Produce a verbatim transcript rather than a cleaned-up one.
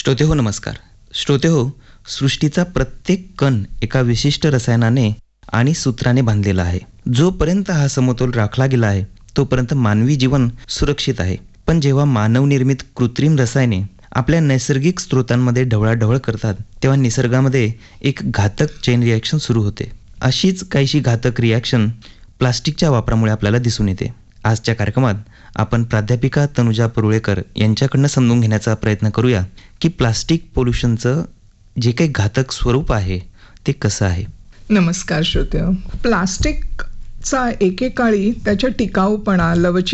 श्रोते हो नमस्कार. श्रोते हो, सृष्टीचा प्रत्येक कण एका विशिष्ट रसायनाने आणि सूत्राने बांधलेला आहे. जोपर्यंत हा समतोल राखला गेला आहे तोपर्यंत मानवी जीवन सुरक्षित आहे. पण जेव्हा मानवनिर्मित कृत्रिम रसायने आपल्या नैसर्गिक स्रोतांमध्ये ढवळाढवळ करतात तेव्हा निसर्गामध्ये एक घातक चेन रिॲक्शन सुरू होते. अशीच काहीशी घातक रिॲक्शन प्लास्टिकच्या वापरामुळे आपल्याला दिसून येते. आजच्या कार्यक्रमात आपण प्राध्यापिका तनुजा परुळेकर यांच्याकडनं समजून घेण्याचा प्रयत्न करूया की प्लास्टिक पोल्युशनचं जे काही घातक स्वरूप आहे ते कसं आहे. नमस्कार श्रोते. प्लास्टिकचा एकेकाळी त्याच्या टिकाऊपणा, लवचिक